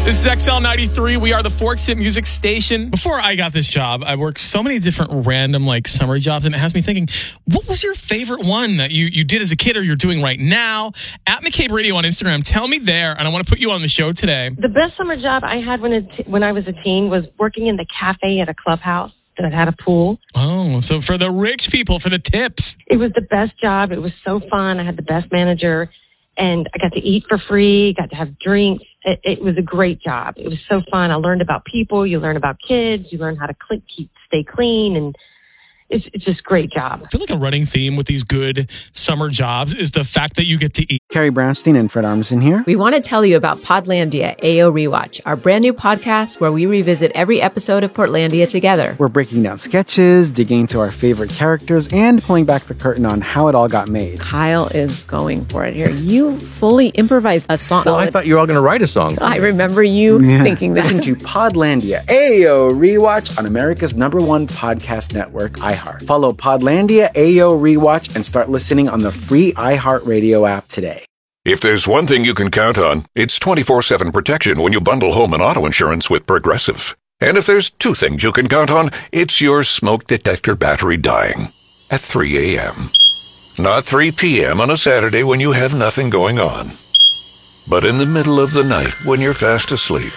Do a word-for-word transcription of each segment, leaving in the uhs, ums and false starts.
This is X L ninety-three. We are the Forks Hit Music Station. Before I got this job, I worked so many different random like summer jobs, and it has me thinking, what was your favorite one that you, you did as a kid or you're doing right now? At McCabe Radio on Instagram, tell me there, and I want to put you on the show today. The best summer job I had when, it, when I was a teen was working in the cafe at a clubhouse that had a pool. Oh, so for the rich people, for the tips. It was the best job. It was so fun. I had the best manager, and I got to eat for free, got to have drinks. It, it was a great job. It was so fun. I learned about people. You learn about kids. You learn how to cl- keep, stay clean, and it's, it's just a great job. I feel like a running theme with these good summer jobs is the fact that you get to eat. Carrie Brownstein and Fred Armisen here. We want to tell you about Podlandia A O Rewatch, our brand new podcast where we revisit every episode of Portlandia together. We're breaking down sketches, digging into our favorite characters, and pulling back the curtain on how it all got made. Kyle is going for it here. You fully improvised a song. Well, I thought you were all going to write a song. I remember you yeah. thinking that. Listen to Podlandia A O Rewatch on America's number one podcast network, iHeart. Follow Podlandia A O Rewatch and start listening on the free iHeartRadio app today. If there's one thing you can count on, it's twenty-four seven protection when you bundle home and auto insurance with Progressive. And if there's two things you can count on, it's your smoke detector battery dying at three a.m. Not three p.m. on a Saturday when you have nothing going on, but in the middle of the night when you're fast asleep.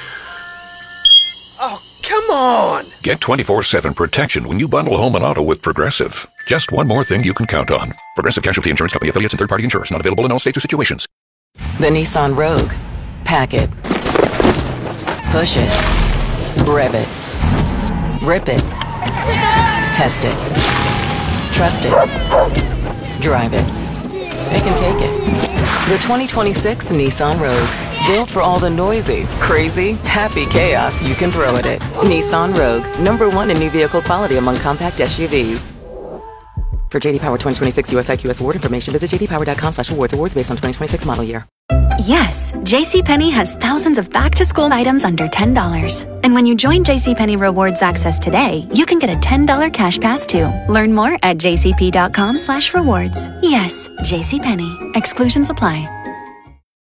Oh, come on! Get twenty-four seven protection when you bundle home and auto with Progressive. Just one more thing you can count on. Progressive Casualty Insurance Company affiliates and third-party insurers. Not available in all states or situations. The Nissan Rogue. Pack it. Push it. Rev it. Rip it. Test it. Trust it. Drive it. It can take it. The twenty twenty-six Nissan Rogue. Built for all the noisy, crazy, happy chaos you can throw at it. Nissan Rogue. Number one in new vehicle quality among compact S U Vs. For J D Power twenty twenty-six U S I Q S award information, visit jdpower.com slash awards. Awards based on twenty twenty-six model year. Yes, JCPenney has thousands of back-to-school items under ten dollars. And when you join JCPenney Rewards Access today, you can get a ten dollars cash pass too. Learn more at jcp.com slash rewards. Yes, JCPenney. Exclusions apply.